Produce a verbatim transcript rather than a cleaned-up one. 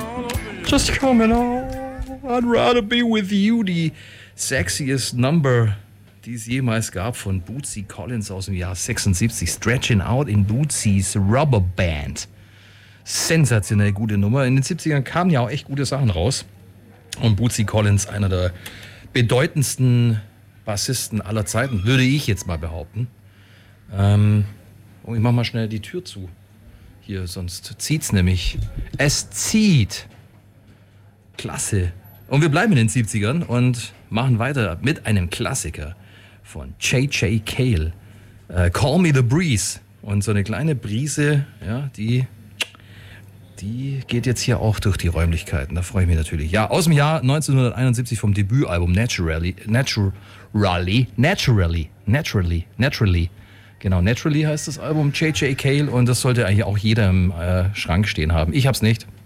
Just coming on, I'd rather be with you. Die sexiest Number, die es jemals gab, von Bootsy Collins aus dem Jahr sechsundsiebzig. Stretching Out in Bootsy's Rubber Band. Sensationell gute Nummer. In den siebzigern kamen ja auch echt gute Sachen raus. Und Bootsy Collins, einer der bedeutendsten Bassisten aller Zeiten, würde ich jetzt mal behaupten. Ähm, oh, ich mach mal schnell die Tür zu. Hier, sonst zieht's nämlich. Es zieht. Klasse. Und wir bleiben in den siebzigern und machen weiter mit einem Klassiker von J J Cale. Äh, Call Me the Breeze. Und so eine kleine Brise, ja, die, die geht jetzt hier auch durch die Räumlichkeiten. Da freue ich mich natürlich. Ja, aus dem Jahr neunzehnhunderteinundsiebzig vom Debütalbum Naturally. Naturally. Naturally. Naturally. Naturally. Genau, Naturally heißt das Album, J J Cale. Und das sollte eigentlich auch jeder im äh, Schrank stehen haben. Ich hab's nicht.